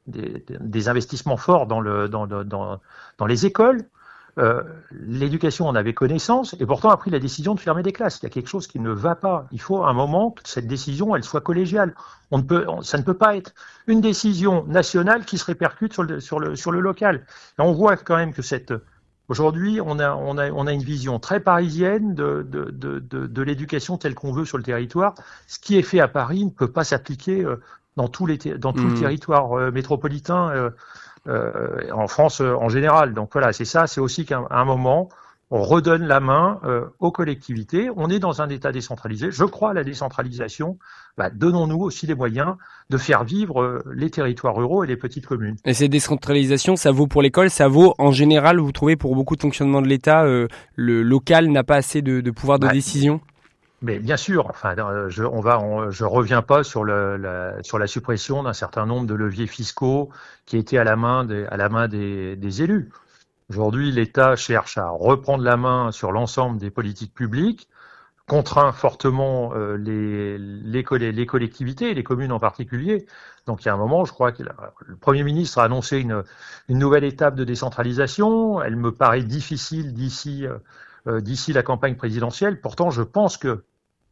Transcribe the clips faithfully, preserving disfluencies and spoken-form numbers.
des, des investissements forts dans, le, dans, le, dans, dans les écoles. Euh, l'éducation en avait connaissance et pourtant a pris la décision de fermer des classes. Il y a quelque chose qui ne va pas. Il faut à un moment que cette décision elle soit collégiale. On ne peut, on, ça ne peut pas être une décision nationale qui se répercute sur le, sur le, sur le local. Et on voit quand même que cette aujourd'hui on a, on a, on a une vision très parisienne de, de, de, de, de l'éducation telle qu'on veut sur le territoire. Ce qui est fait à Paris ne peut pas s'appliquer dans, tous les, dans tout mmh. le territoire euh, métropolitain. Euh, Euh, en France euh, en général. Donc voilà, c'est ça, c'est aussi qu'à un moment, on redonne la main euh, aux collectivités. On est dans un État décentralisé. Je crois à la décentralisation. Bah, donnons-nous aussi les moyens de faire vivre euh, les territoires ruraux et les petites communes. Et cette décentralisation, ça vaut pour l'école, ça vaut en général, vous trouvez, pour beaucoup de fonctionnement de l'État, euh, le local n'a pas assez de, de pouvoir de bah, décision ? Mais bien sûr, enfin, je, on va, on, je reviens pas sur le, la, sur la suppression d'un certain nombre de leviers fiscaux qui étaient à la main des, à la main des, des élus. Aujourd'hui, l'État cherche à reprendre la main sur l'ensemble des politiques publiques, contraint fortement euh, les, les, les collectivités, les communes en particulier. Donc, il y a un moment, je crois que le Premier ministre a annoncé une, une nouvelle étape de décentralisation. Elle me paraît difficile d'ici, euh, d'ici la campagne présidentielle. Pourtant, je pense que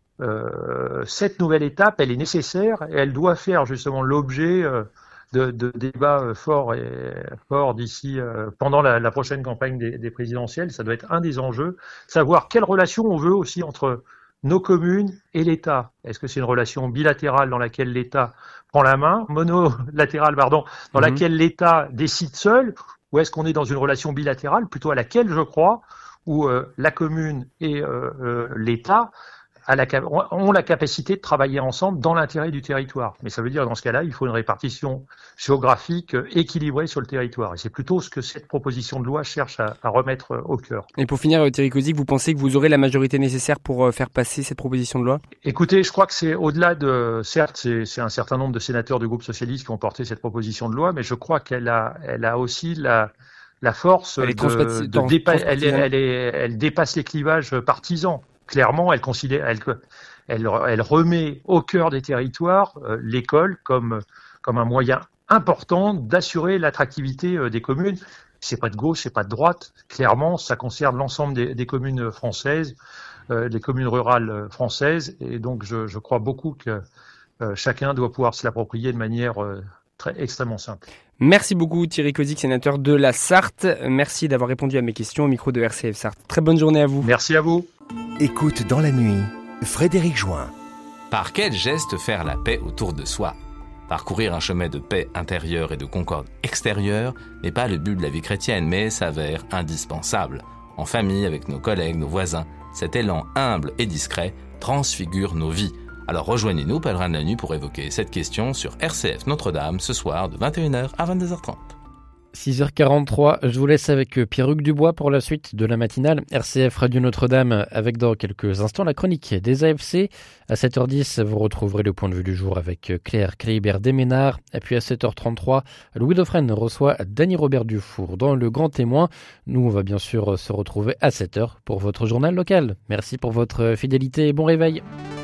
Euh, cette nouvelle étape, elle est nécessaire et elle doit faire justement l'objet euh, de, de débats forts et forts d'ici euh, pendant la, la prochaine campagne des, des présidentielles. Ça doit être un des enjeux, savoir quelle relation on veut aussi entre nos communes et l'État. Est-ce que c'est une relation bilatérale dans laquelle l'État prend la main, monolatérale, pardon, dans mmh. laquelle l'État décide seul, ou est-ce qu'on est dans une relation bilatérale, plutôt à laquelle je crois, où euh, la commune et euh, euh, l'État À la, ont la capacité de travailler ensemble dans l'intérêt du territoire. Mais ça veut dire, dans ce cas-là, il faut une répartition géographique équilibrée sur le territoire. Et c'est plutôt ce que cette proposition de loi cherche à, à remettre au cœur. Et pour finir, Thierry Cozic, vous pensez que vous aurez la majorité nécessaire pour faire passer cette proposition de loi ? Écoutez, je crois que c'est au-delà de... Certes, c'est, c'est un certain nombre de sénateurs du groupe socialiste qui ont porté cette proposition de loi, mais je crois qu'elle a, elle a aussi la... la force elle de, de dépa... elle, est, elle, est, elle dépasse les clivages partisans. Clairement, elle, considère, elle, elle, elle remet au cœur des territoires euh, l'école comme, comme un moyen important d'assurer l'attractivité euh, des communes. C'est pas de gauche, c'est pas de droite. Clairement, ça concerne l'ensemble des, des communes françaises, euh, des communes rurales françaises. Et donc, je, je crois beaucoup que euh, chacun doit pouvoir se l'approprier de manière euh, très, extrêmement simple. Merci beaucoup Thierry Cozic, sénateur de la Sarthe. Merci d'avoir répondu à mes questions au micro de R C F Sarthe. Très bonne journée à vous. Merci à vous. Écoute dans la nuit, Frédéric Join. Par quel geste faire la paix autour de soi ? Parcourir un chemin de paix intérieure et de concorde extérieure n'est pas le but de la vie chrétienne, mais s'avère indispensable. En famille, avec nos collègues, nos voisins, cet élan humble et discret transfigure nos vies. Alors rejoignez-nous, pèlerins de la nuit, pour évoquer cette question sur R C F Notre-Dame ce soir de vingt et une heures à vingt-deux heures trente. six heures quarante-trois, je vous laisse avec Pierre-Hugues Dubois pour la suite de la matinale. R C F Radio Notre-Dame avec dans quelques instants la chronique des A F C. À sept heures dix, vous retrouverez le point de vue du jour avec Claire Cribert-Desménard. Et puis à sept heures trente-trois, Louis Dauphren reçoit Dany Robert Dufour dans Le Grand Témoin. Nous, on va bien sûr se retrouver à sept heures pour votre journal local. Merci pour votre fidélité et bon réveil.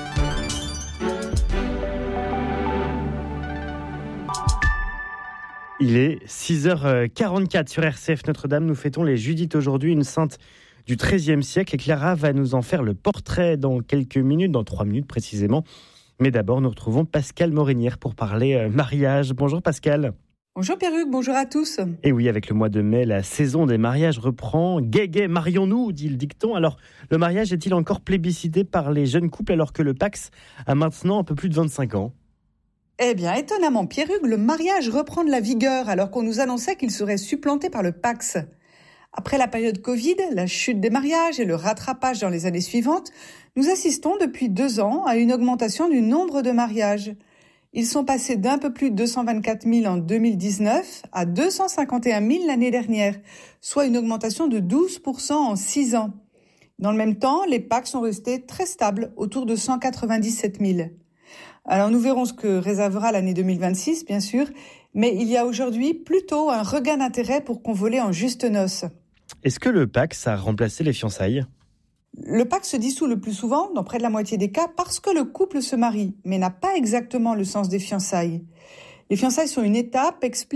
Il est six heures quarante-quatre sur R C F Notre-Dame. Nous fêtons les Judith aujourd'hui, une sainte du treizième siècle. Et Clara va nous en faire le portrait dans quelques minutes, dans trois minutes précisément. Mais d'abord, nous retrouvons Pascale Morinière pour parler mariage. Bonjour Pascale. Bonjour Pierre-Hugues, bonjour à tous. Et oui, avec le mois de mai, la saison des mariages reprend. Gai, gai, marions-nous, dit le dicton. Alors, le mariage est-il encore plébiscité par les jeunes couples alors que le Pacs a maintenant un peu plus de vingt-cinq ans ? Eh bien, étonnamment, Pierre-Hugues, le mariage reprend de la vigueur alors qu'on nous annonçait qu'il serait supplanté par le Pacs. Après la période Covid, la chute des mariages et le rattrapage dans les années suivantes, nous assistons depuis deux ans à une augmentation du nombre de mariages. Ils sont passés d'un peu plus de deux cent vingt-quatre mille en deux mille dix-neuf à deux cent cinquante et un mille l'année dernière, soit une augmentation de douze pour cent en six ans. Dans le même temps, les Pacs sont restés très stables, autour de cent quatre-vingt-dix-sept mille. Alors nous verrons ce que réservera l'année deux mille vingt-six, bien sûr, mais il y a aujourd'hui plutôt un regain d'intérêt pour convoler en juste noces. Est-ce que le Pacs a remplacé les fiançailles ? Le Pacs se dissout le plus souvent, dans près de la moitié des cas, parce que le couple se marie, mais n'a pas exactement le sens des fiançailles. Les fiançailles sont une étape, explique